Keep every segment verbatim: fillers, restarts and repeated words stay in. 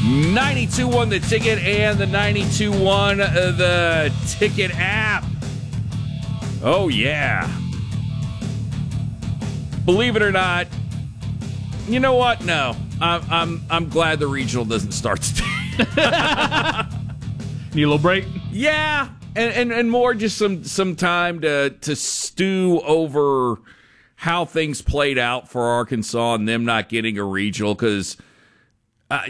ninety-two one The Ticket and the ninety-two one The Ticket app. Oh, yeah. Believe it or not, you know what? No. I'm I'm I'm glad the regional doesn't start today. Need a little break? Yeah. And, and and more just some some time to to stew over how things played out for Arkansas and them not getting a regional, because uh,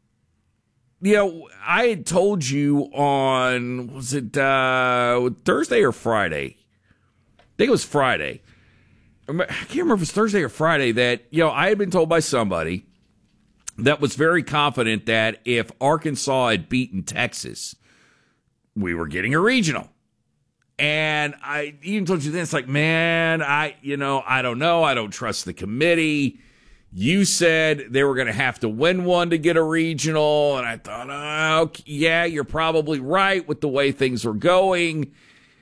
you know, I had told you on, was it uh, Thursday or Friday? I think it was Friday. I can't remember if it was Thursday or Friday that, you know, I had been told by somebody that was very confident that if Arkansas had beaten Texas, we were getting a regional. And I even told you this, like, man, I, you know, I don't know. I don't trust the committee. You said they were going to have to win one to get a regional. And I thought, oh, okay, yeah, you're probably right with the way things were going.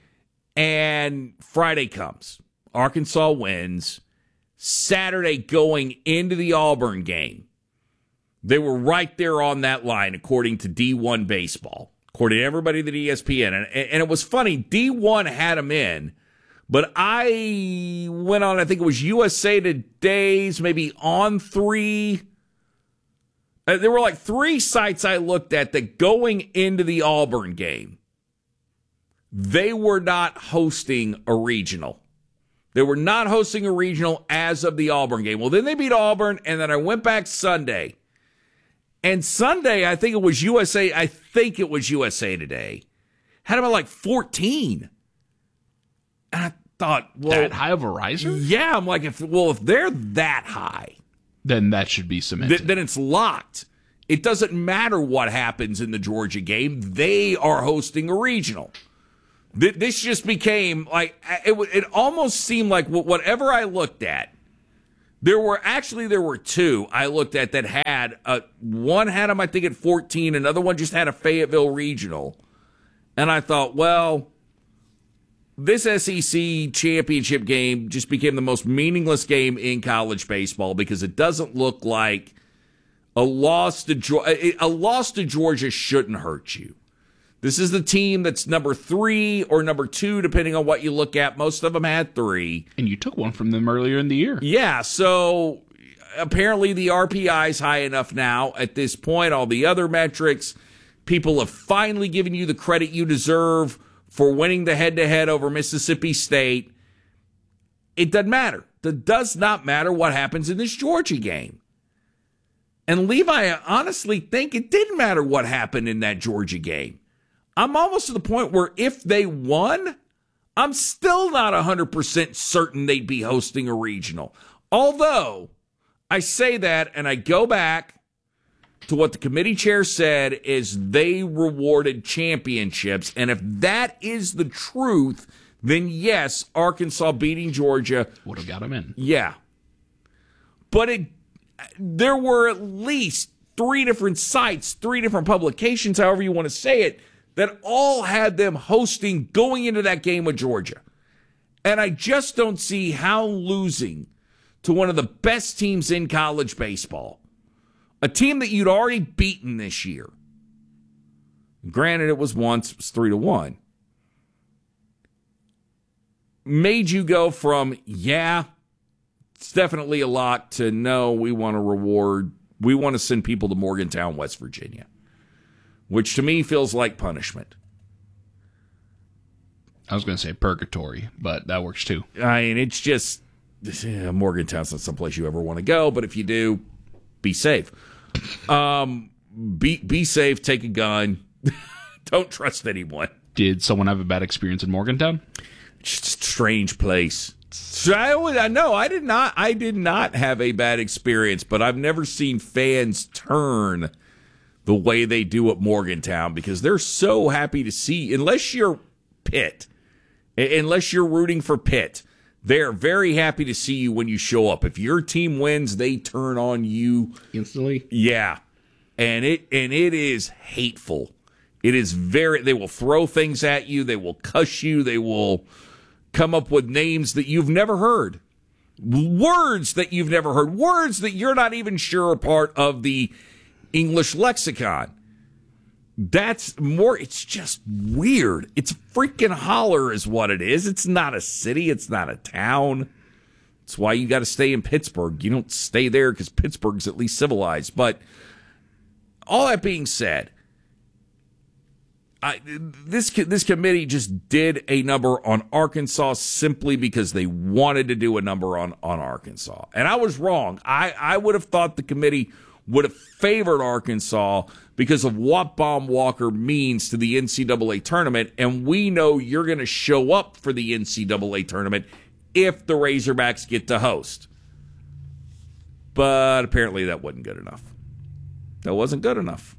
And Friday comes. Arkansas wins. Saturday, going into the Auburn game, they were right there on that line, according to D one Baseball. According to everybody at E S P N. And, and it was funny, D one had them in, but I went on, I think it was U S A Today's, maybe On three. Uh, there were like three sites I looked at that going into the Auburn game, they were not hosting a regional. They were not hosting a regional as of the Auburn game. Well, then they beat Auburn, and then I went back Sunday. And Sunday, I think it was U S A, I think it was U S A Today, had about like fourteen. And I thought, well, that high of a riser? Yeah, I'm like, if well, if they're that high, then that should be cemented. Th- then it's locked. It doesn't matter what happens in the Georgia game. They are hosting a regional. Th- this just became like, it, it almost seemed like whatever I looked at, There were actually, there were two I looked at that had, a, one had them, I think, at fourteen. Another one just had a Fayetteville regional. And I thought, well, this S E C championship game just became the most meaningless game in college baseball because it doesn't look like a loss to Georgia. A loss to Georgia shouldn't hurt you. This is the team that's number three or number two, depending on what you look at. Most of them had three. And you took one from them earlier in the year. Yeah, so apparently the R P I is high enough now at this point. All the other metrics, people have finally given you the credit you deserve for winning the head-to-head over Mississippi State. It doesn't matter. It does not matter what happens in this Georgia game. And Levi, I honestly think it didn't matter what happened in that Georgia game. I'm almost to the point where if they won, I'm still not one hundred percent certain they'd be hosting a regional. Although, I say that and I go back to what the committee chair said is they rewarded championships. And if that is the truth, then yes, Arkansas beating Georgia would have got them in. Yeah. But it, there were at least three different sites, three different publications, however you want to say it, that all had them hosting going into that game with Georgia. And I just don't see how losing to one of the best teams in college baseball, a team that you'd already beaten this year, granted it was once, it was three to one, made you go from, yeah, it's definitely a lock, to no, we want to reward, we want to send people to Morgantown, West Virginia. Which to me feels like punishment. I was going to say purgatory, but that works too. I mean, it's just, yeah, Morgantown's not someplace you ever want to go, but if you do, be safe. Um, be be safe, take a gun. Don't trust anyone. Did someone have a bad experience in Morgantown? Just a strange place. So I, I know I did not. I did not have a bad experience, but I've never seen fans turn the way they do at Morgantown because they're so happy to see. Unless you're Pitt, unless you're rooting for Pitt, they're very happy to see you when you show up. If your team wins, they turn on you instantly. Yeah, and it and it is hateful. It is very. They will throw things at you. They will cuss you. They will come up with names that you've never heard, words that you've never heard, words that you're not even sure are part of the English lexicon. That's more, it's just weird. It's freaking holler is what it is. It's not a city. It's not a town. That's why you got to stay in Pittsburgh. You don't stay there because Pittsburgh's at least civilized. But all that being said, I, this this committee just did a number on Arkansas simply because they wanted to do a number on, on Arkansas. And I was wrong. I, I would have thought the committee would have favored Arkansas because of what Baum Walker means to the N C double A tournament. And we know you're going to show up for the N C double A tournament if the Razorbacks get to host. But apparently that wasn't good enough. That wasn't good enough.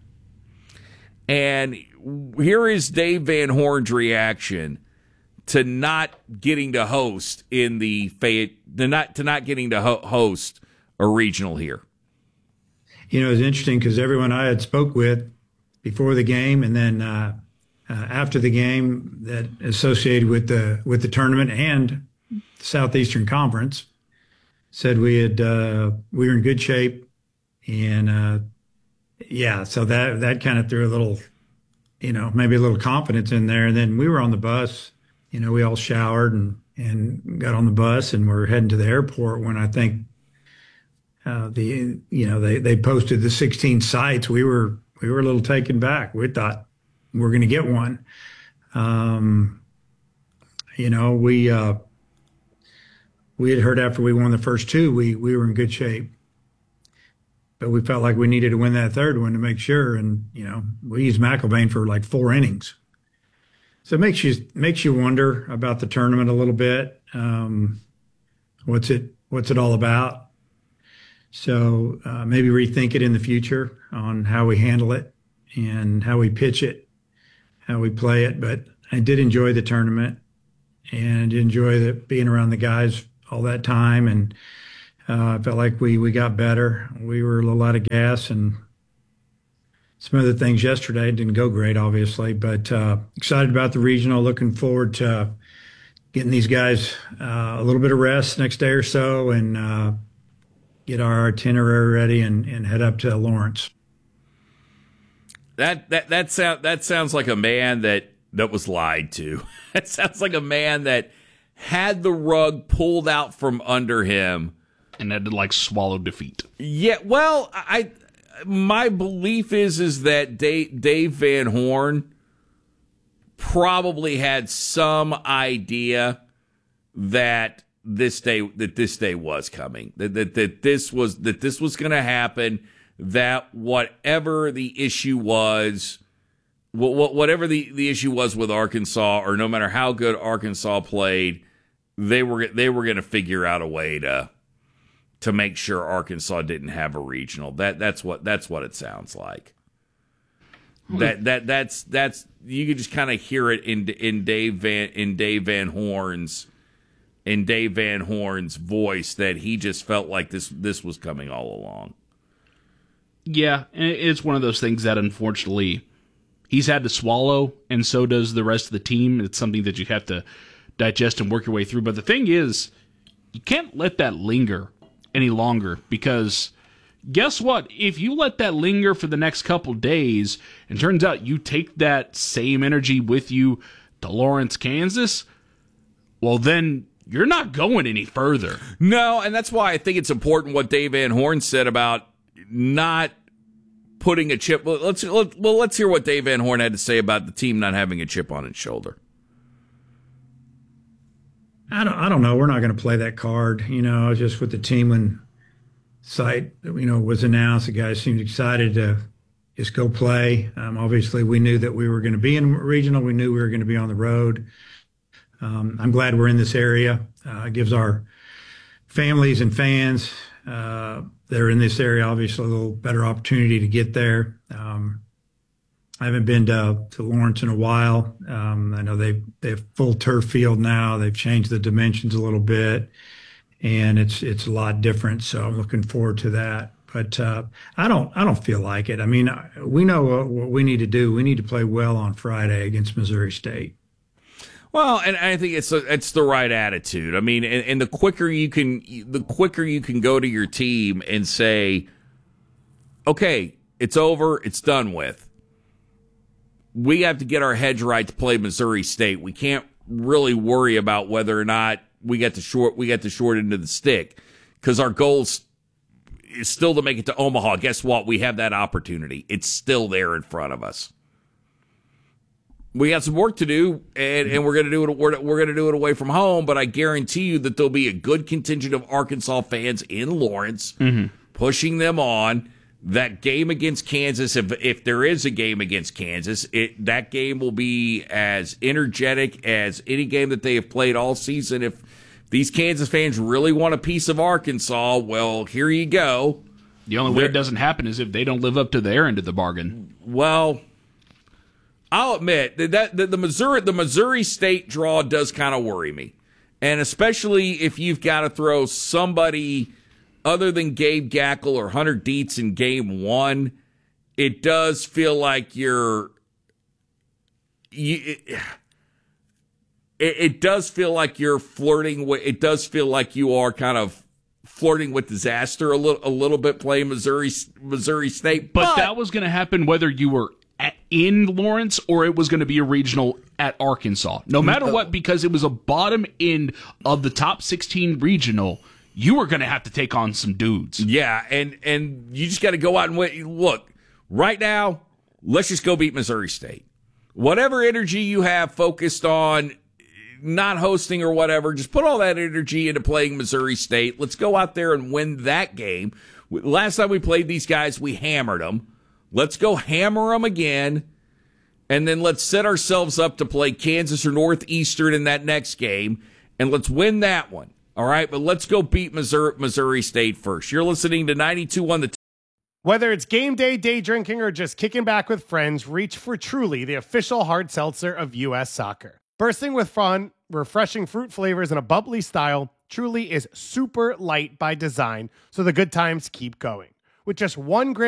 And here is Dave Van Horn's reaction to not getting to host in the Fayette, to not to not getting to ho- host a regional here. You know, it's interesting because everyone I had spoke with before the game and then uh, uh, after the game that associated with the with the tournament and the Southeastern Conference said we had uh, we were in good shape, and uh, yeah, so that that kind of threw a little, you know, maybe a little confidence in there. And then we were on the bus, you know, we all showered and and got on the bus and we're heading to the airport when I think. Uh, the you know they, they posted the sixteen sites. We were we were a little taken back. We thought we're going to get one. Um, you know we uh, we had heard after we won the first two, we we were in good shape, but we felt like we needed to win that third one to make sure. And you know we used McIlvain for like four innings, so it makes you makes you wonder about the tournament a little bit. Um, what's it what's it all about? So uh, maybe rethink it in the future on how we handle it and how we pitch it, how we play it. But I did enjoy the tournament and enjoy the, being around the guys all that time. And uh, I felt like we, we got better. We were a little out of gas, and some other things yesterday didn't go great, obviously. But uh, excited about the regional, looking forward to getting these guys uh, a little bit of rest next day or so and uh, get our itinerary ready and, and head up to Lawrence. That that that sound that sounds like a man that that was lied to. That sounds like a man that had the rug pulled out from under him and had to like swallow defeat. Yeah, well, I my belief is is that Dave, Dave Van Horn probably had some idea that this day that this day was coming, that that, that this was that this was going to happen, that whatever the issue was, what, whatever the, the issue was with Arkansas, or no matter how good Arkansas played, they were they were going to figure out a way to to make sure Arkansas didn't have a regional. That that's what that's what it sounds like. That that that's that's you could just kind of hear it in in Dave Van in Dave Van Horn's. in Dave Van Horn's voice, that he just felt like this this was coming all along. Yeah, it's one of those things that unfortunately he's had to swallow, and so does the rest of the team. It's something that you have to digest and work your way through. But the thing is, you can't let that linger any longer, because guess what? If you let that linger for the next couple days, and turns out you take that same energy with you to Lawrence, Kansas, well then you're not going any further. No, and that's why I think it's important what Dave Van Horn said about not putting a chip. Well, let's let, well, let's hear what Dave Van Horn had to say about the team not having a chip on its shoulder. I don't. I don't know. We're not going to play that card. You know, just with the team when site you know was announced, the guys seemed excited to just go play. Um, obviously, we knew that we were going to be in regional. We knew we were going to be on the road. Um, I'm glad we're in this area. Uh, it gives our families and fans uh, that are in this area, obviously, a little better opportunity to get there. Um, I haven't been to, to Lawrence in a while. Um, I know they they have full turf field now. They've changed the dimensions a little bit, and it's it's a lot different. So I'm looking forward to that. But uh, I don't I don't feel like it. I mean, we know what, what we need to do. We need to play well on Friday against Missouri State. Well, and I think it's a, it's the right attitude. I mean, and, and the quicker you can, the quicker you can go to your team and say, okay, It's over. It's done with. We have to get our heads right to play Missouri State. We can't really worry about whether or not we get the short we get the short end of the stick, because our goal is still to make it to Omaha. Guess what? We have that opportunity. It's still there in front of us. We got some work to do, and, and we're going to do it. We're, we're going to do it away from home. But I guarantee you that there'll be a good contingent of Arkansas fans in Lawrence mm-hmm. pushing them on. That game against Kansas, if if there is a game against Kansas, it that game will be as energetic as any game that they have played all season. If these Kansas fans really want a piece of Arkansas, well, here you go. The only way They're, it doesn't happen is if they don't live up to their end of the bargain. Well, I'll admit that, that the, the Missouri the Missouri State draw does kind of worry me, and especially if you've got to throw somebody other than Gabe Gackle or Hunter Dietz in game one. It does feel like you're you, it, it, it does feel like you're flirting with it does feel like you are kind of flirting with disaster a little a little bit playing Missouri Missouri State. But, but that was going to happen whether you were at, in Lawrence or it was going to be a regional at Arkansas. No matter what, because it was a bottom end of the top sixteen regional. You were going to have to take on some dudes. Yeah, and and you just got to go out and wait. Look, right now, let's just go beat Missouri State. Whatever energy you have focused on not hosting or whatever, just put all that energy into playing Missouri State. Let's go out there and win that game. Last time we played these guys, we hammered them. Let's go hammer them again, and then let's set ourselves up to play Kansas or Northeastern in that next game, and let's win that one. All right, but let's go beat Missouri, Missouri State first. You're listening to ninety-two on the T- Whether it's game day, day drinking, or just kicking back with friends, reach for Truly, the official hard seltzer of U S Soccer. Bursting with fun, refreshing fruit flavors, and a bubbly style, Truly is super light by design, so the good times keep going. With just one gram